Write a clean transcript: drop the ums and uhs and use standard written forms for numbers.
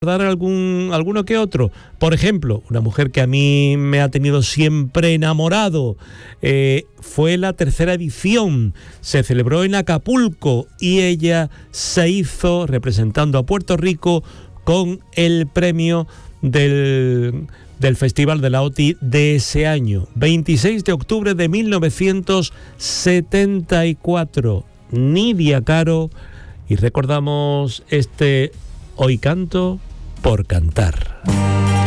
dar alguno que otro. Por ejemplo, una mujer que a mí me ha tenido siempre enamorado. Fue la 3ª edición, se celebró en Acapulco y ella se hizo representando a Puerto Rico con el premio del Festival de la OTI de ese año, 26 de octubre de 1974, Nidia Caro, y recordamos este Hoy canto por cantar.